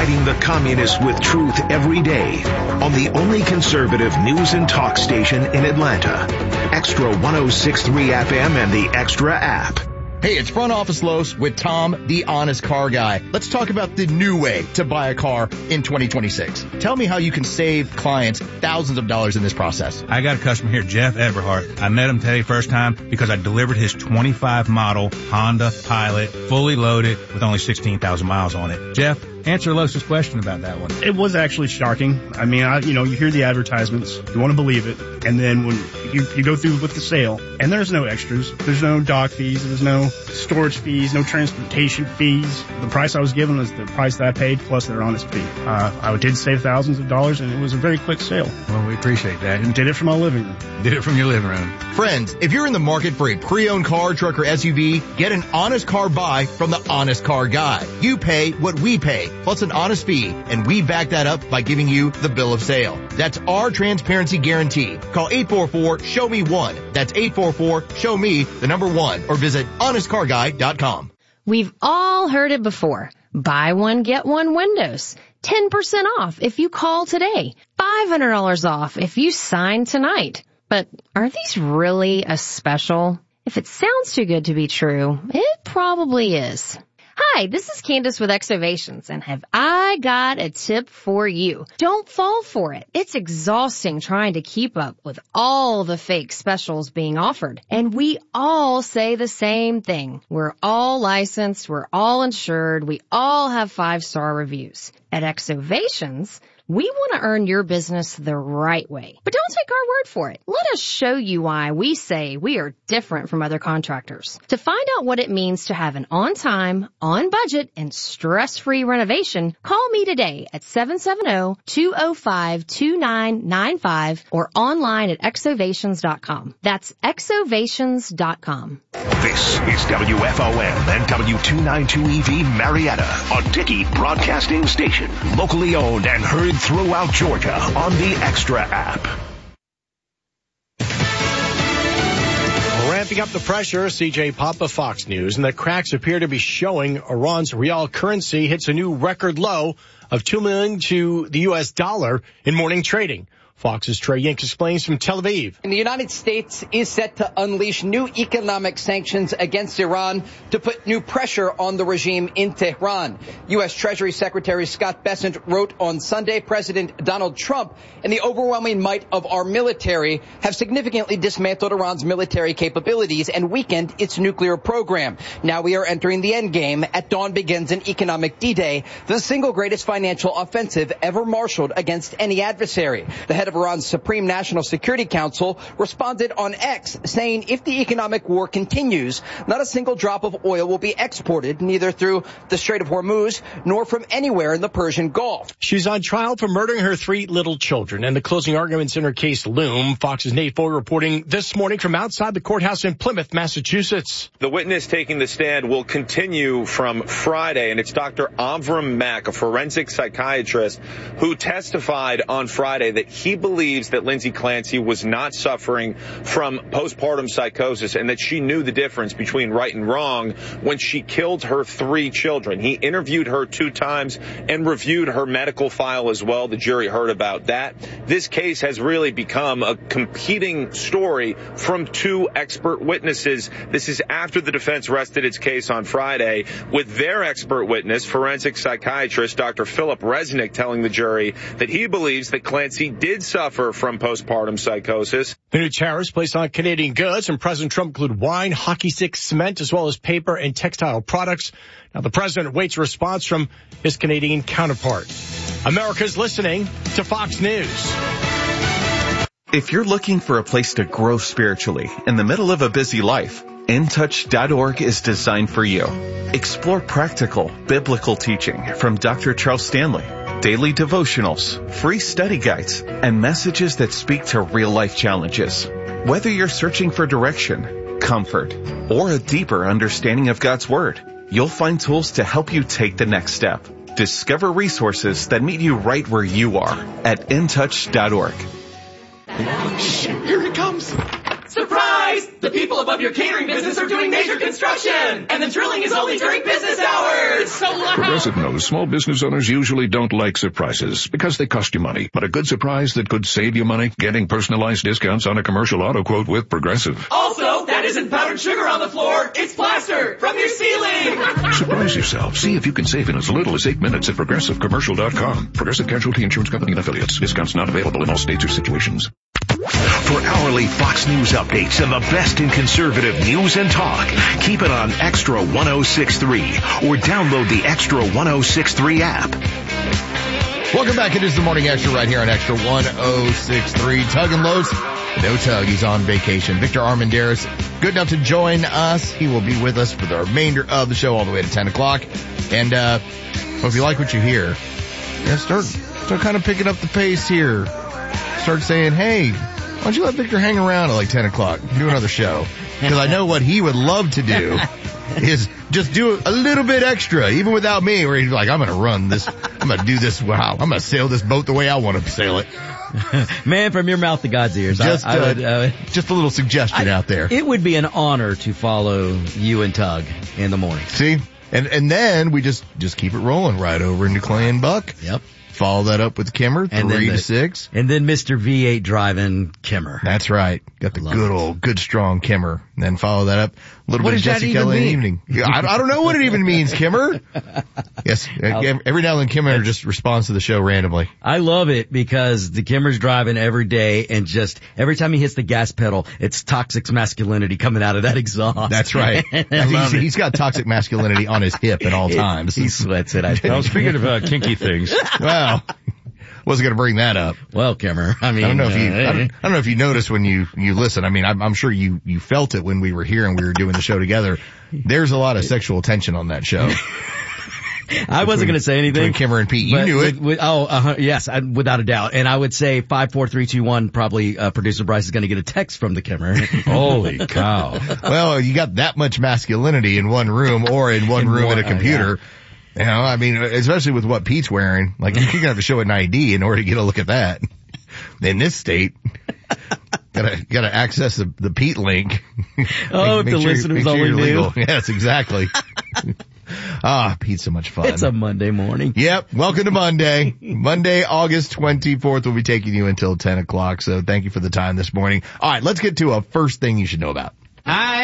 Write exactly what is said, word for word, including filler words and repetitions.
fighting the communists with truth every day on the only conservative news and talk station in Atlanta. Extra one oh six point three F M and the Extra app. Hey, it's Front Office Los with Tom, the Honest Car Guy. Let's talk about the new way to buy a car in twenty twenty-six. Tell me how you can save clients thousands of dollars in this process. I got a customer here, Jeff Eberhardt. I met him today first time because I delivered his twenty-five model Honda Pilot, fully loaded with only sixteen thousand miles on it. Jeff, answer Los's question about that one. It was actually shocking. I mean, I, you know, you hear the advertisements, you want to believe it, and then when you, you go through with the sale, and there's no extras, there's no dock fees, there's no storage fees, no transportation fees. The price I was given was the price that I paid plus their honest fee. Uh, I did save thousands of dollars, and it was a very quick sale. Well, we appreciate that. And did it from my living room. Did it from your living room. Friends, if you're in the market for a pre-owned car, truck, or S U V, get an honest car buy from the Honest Car Guy. You pay what we pay, plus an honest fee, and we back that up by giving you the bill of sale. That's our transparency guarantee. Call eight four four, show me one. That's eight four four, show me the number one, or visit honest car guy dot com. We've all heard it before. Buy one, get one windows. ten percent off if you call today. five hundred dollars off if you sign tonight. But are these really a special? If it sounds too good to be true, it probably is. Hi, this is Candace with Exovations, and have I got a tip for you. Don't fall for it. It's exhausting trying to keep up with all the fake specials being offered. And we all say the same thing. We're all licensed, we're all insured, we all have five-star reviews. At Exovations, we want to earn your business the right way. But don't take our word for it. Let us show you why we say we are different from other contractors. To find out what it means to have an on-time, on-budget, and stress-free renovation, call me today at seven seven zero, two zero five, two nine nine five or online at exovations dot com. That's exovations dot com. This is W F O M and W two ninety-two E V Marietta, a Dickey Broadcasting Station, locally owned and heard throughout Georgia on the Extra app. Ramping up the pressure, C J Papa, Fox News, and the cracks appear to be showing. Iran's real currency hits a new record low of two million dollars to the U S dollar in morning trading. Fox's Trey Yinks explains from Tel Aviv. And the United States is set to unleash new economic sanctions against Iran to put new pressure on the regime in Tehran. U S. Treasury Secretary Scott Bessent wrote on Sunday, President Donald Trump and the overwhelming might of our military have significantly dismantled Iran's military capabilities and weakened its nuclear program. Now we are entering the end game. At dawn begins an economic D-Day, the single greatest financial offensive ever marshaled against any adversary. The head of Iran's Supreme National Security Council responded on X, saying if the economic war continues, not a single drop of oil will be exported, neither through the Strait of Hormuz nor from anywhere in the Persian Gulf. She's on trial for murdering her three little children, and the closing arguments in her case loom. Fox's Nate Foy reporting this morning from outside the courthouse in Plymouth, Massachusetts. The witness taking the stand will continue from Friday, and it's Doctor Avram Mack, a forensic psychiatrist, who testified on Friday that he believes that Lindsay Clancy was not suffering from postpartum psychosis and that she knew the difference between right and wrong when she killed her three children. He interviewed her two times and reviewed her medical file as well. The jury heard about that. This case has really become a competing story from two expert witnesses. This is after the defense rested its case on Friday with their expert witness, forensic psychiatrist Doctor Philip Resnick, telling the jury that he believes that Clancy did suffer from postpartum psychosis. The new tariffs placed on Canadian goods from President Trump include wine, hockey sticks, cement, as well as paper and textile products. Now, the president waits a response from his Canadian counterpart. America's listening to Fox News. If you're looking for a place to grow spiritually in the middle of a busy life, in touch dot org is designed for you. Explore practical, biblical teaching from Doctor Charles Stanley, daily devotionals, free study guides, and messages that speak to real-life challenges. Whether you're searching for direction, comfort, or a deeper understanding of God's Word, you'll find tools to help you take the next step. Discover resources that meet you right where you are at in touch dot org. Shh, here it comes. Surprise! The people above your catering business are doing major construction, and the drilling is only during business hours. It's so loud. Progressive knows small business owners usually don't like surprises because they cost you money. But a good surprise that could save you money? Getting personalized discounts on a commercial auto quote with Progressive. Also, that isn't powdered sugar on the floor. It's plaster from your ceiling. Surprise yourself. See if you can save in as little as eight minutes at progressive commercial dot com. Progressive Casualty Insurance Company and Affiliates. Discounts not available in all states or situations. For hourly Fox News updates and the best in conservative news and talk, keep it on Extra ten sixty-three or download the Extra ten sixty-three app. Welcome back. It is the Morning Extra right here on Extra ten sixty-three. Tug and Los. No Tug. He's on vacation. Victor Armendariz, good enough to join us. He will be with us for the remainder of the show all the way to ten o'clock. And, uh, well, if you like what you hear, yeah, start, start kind of picking up the pace here. Start saying, hey, why don't you let Victor hang around at like ten o'clock and do another show? Because I know what he would love to do is just do a little bit extra, even without me, where he's like, I'm going to run this, I'm going to do this, wow, I'm going to sail this boat the way I want to sail it. Man, from your mouth to God's ears. Just, I, I uh, would, uh, just a little suggestion I, out there. It would be an honor to follow you and Tug in the morning. See? And, and then we just, just keep it rolling right over into Clay and Buck. Yep. Follow that up with Kimmer, and three the, to six. And then Mister V eight driving Kimmer. That's right. Got the good it. old, good strong Kimmer. And then follow that up. A little what bit of Jesse Kelly in the evening. Yeah, I, I don't know what it even means, Kimmer. Yes. Every now and then Kimmer just responds to the show randomly. I love it because the Kimmer's driving every day and just every time he hits the gas pedal, it's toxic masculinity coming out of that exhaust. That's right. he's, he's got toxic masculinity on his hip at all times. It, he sweats it. I think. Well, speaking of uh, kinky things. Well, wasn't going to bring that up. Well, Kimmer, I mean, I don't know if you, uh, I, don't, I don't know if you noticed when you, you listen. I mean, I'm, I'm sure you, you felt it when we were here and we were doing the show together. There's a lot of sexual tension on that show. I wasn't going to say anything. Between Kimmer and Pete. You knew with, it. With, oh, uh, yes, I, without a doubt. And I would say five, four, three, two, one, probably, uh, producer Bryce is going to get a text from the Kimmer. Holy cow. Well, you got that much masculinity in one room or in one in room one, at a computer. Uh, yeah. You know, I mean, especially with what Pete's wearing. Like, you're gonna have to show an I D in order to get a look at that. In this state, gotta, gotta access the, the Pete link. Oh, if the sure, listeners only knew. Legal. Yes, exactly. Ah, Pete's so much fun. It's a Monday morning. Yep. Welcome to Monday. Monday, August twenty-fourth. We'll be taking you until ten o'clock. So thank you for the time this morning. All right, let's get to a first thing you should know about. I